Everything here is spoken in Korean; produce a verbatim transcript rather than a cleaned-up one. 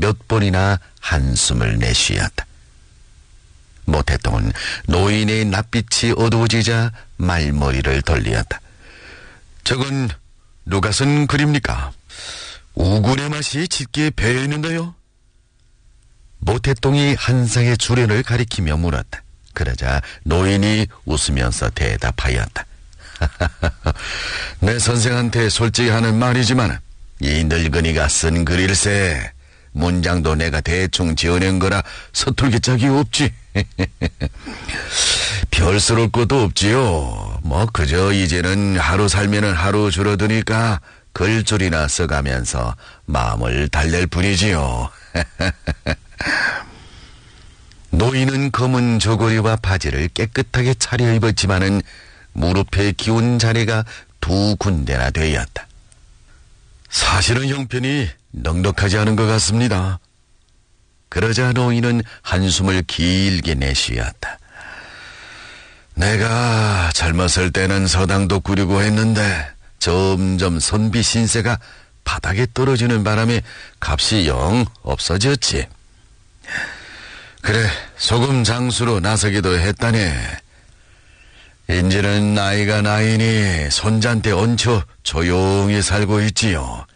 몇 번이나 한숨을 내쉬었다. 모태똥은 노인의 낯빛이 어두워지자 말머리를 돌리었다. 저건 누가 쓴 글입니까? 우군의 맛이 짙게 배어있는데요. 모태똥이 한 쌍의 주련을 가리키며 물었다. 그러자 노인이 웃으면서 대답하였다. 내 선생한테 솔직히 하는 말이지만 이 늙은이가 쓴 글일세. 문장도 내가 대충 지어낸 거라 서툴게 짝이 없지. 별스러울 것도 없지요. 뭐 그저 이제는 하루 살면은 하루 줄어드니까 글줄이나 써가면서 마음을 달랠 뿐이지요. 노인은 검은 저고리와 바지를 깨끗하게 차려입었지만은 무릎에 기운 자리가 두 군데나 되었다. 사실은 형편이 넉넉하지 않은 것 같습니다. 그러자 노인은 한숨을 길게 내쉬었다. 내가 젊었을 때는 서당도 꾸리고 했는데 점점 선비 신세가 바닥에 떨어지는 바람에 값이 영 없어졌지. 그래, 소금 장수로 나서기도 했다네. 이제는 나이가 나이니 손잔대 얹혀 조용히 살고 있지요.